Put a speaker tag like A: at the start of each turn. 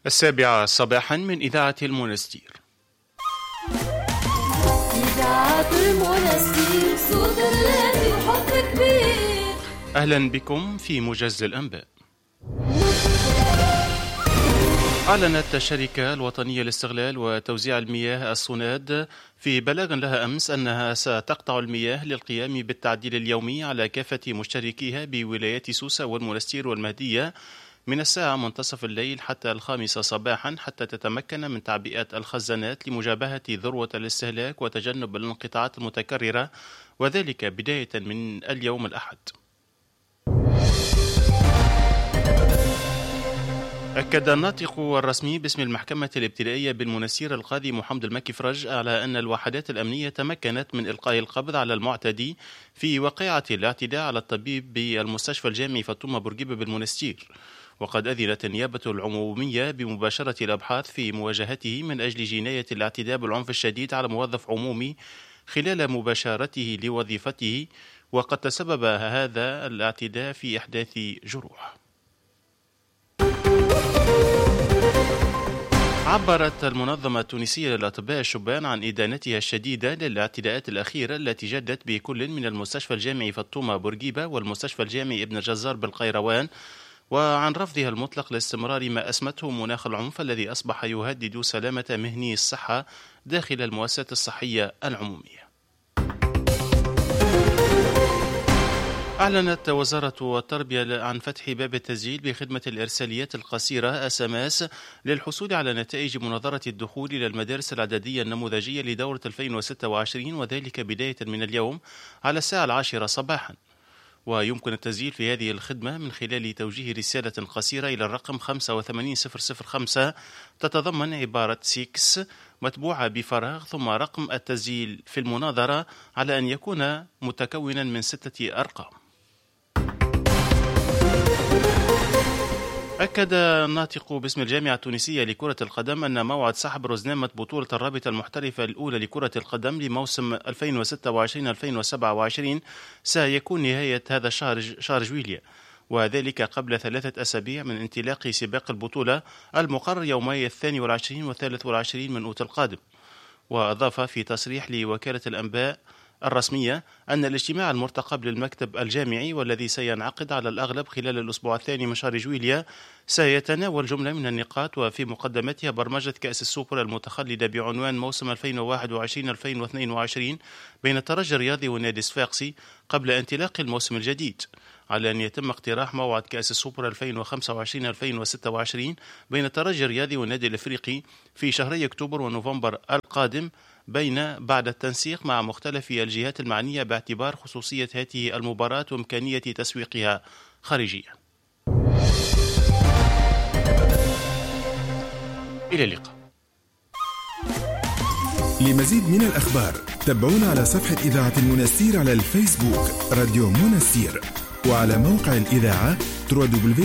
A: السابعة صباحا من إذاعة المنستير.
B: إذاعة المنستير صوت الذي وحب كبير.
A: أهلا بكم في موجز الأنباء. أعلنت الشركة الوطنية لاستغلال وتوزيع المياه الصناد في بلاغ لها أمس أنها ستقطع المياه للقيام بالتعديل اليومي على كافة مشتركيها بولايات سوسة والمنستير والمهدية من الساعة منتصف الليل حتى 5 صباحا حتى تتمكن من تعبئة الخزانات لمجابهة ذروة الاستهلاك وتجنب الانقطاعات المتكررة، وذلك بداية من اليوم الأحد. أكد الناطق الرسمي باسم المحكمة الابتدائية بالمنستير القاضي محمد المكفرج على أن الوحدات الأمنية تمكنت من إلقاء القبض على المعتدي في واقعة الاعتداء على الطبيب بالمستشفى الجامعي فاطمة بورقيبة بالمنستير، وقد أذنت النيابة العمومية بمباشرة الأبحاث في مواجهته من أجل جناية الاعتداء بالعنف الشديد على موظف عمومي خلال مباشرته لوظيفته، وقد تسبب هذا الاعتداء في إحداث جروح. عبرت المنظمة التونسية للأطباء الشبان عن إدانتها الشديدة للاعتداءات الأخيرة التي جدت بكل من المستشفى الجامعي فاطمة بورقيبة والمستشفى الجامعي ابن الجزار بالقيروان، وعن رفضها المطلق لاستمرار ما أسمته مناخ العنف الذي أصبح يهدد سلامة مهني الصحة داخل المؤسسات الصحية العمومية. أعلنت وزارة التربية عن فتح باب التسجيل بخدمة الإرساليات القصيرة SMS للحصول على نتائج مناظرة الدخول إلى المدارس الإعدادية النموذجية لدورة 2026، وذلك بداية من اليوم على الساعة 10 صباحا. ويمكن التسجيل في هذه الخدمة من خلال توجيه رسالة قصيرة إلى الرقم 85005 تتضمن عبارة 6 متبوعة بفراغ ثم رقم التسجيل في المناظرة على أن يكون متكونا من 6 أرقام. أكد الناطق باسم الجامعة التونسية لكرة القدم أن موعد سحب رزنامة بطولة الرابطة المحترفة الأولى لكرة القدم لموسم 2026-2027 سيكون نهاية هذا الشهر، شهر جويلية، وذلك قبل 3 أسابيع من انطلاق سباق البطولة المقرر يومي 22 و23 من أوت القادم. وأضاف في تصريح لوكالة الأنباء الرسمية أن الاجتماع المرتقب للمكتب الجامعي والذي سينعقد على الأغلب خلال الأسبوع الثاني من شهر جويليا سيتناول جملة من النقاط، وفي مقدمتها برمجة كأس السوبر المتخلدة بعنوان موسم 2021-2022 بين الترجي الرياضي والنادي الصفاقسي قبل انطلاق الموسم الجديد، على أن يتم اقتراح موعد كأس السوبر 2025-2026 بين الترجي الرياضي والنادي الأفريقي في شهري أكتوبر ونوفمبر القادم بعد التنسيق مع مختلف الجهات المعنية باعتبار خصوصية هذه المباراة وإمكانية تسويقها خارجيا. إلى اللقاء.
C: لمزيد من الأخبار تابعونا على صفحة إذاعة المنستير على الفيسبوك راديو منستير، وعلى موقع الإذاعة www.munastir.fm.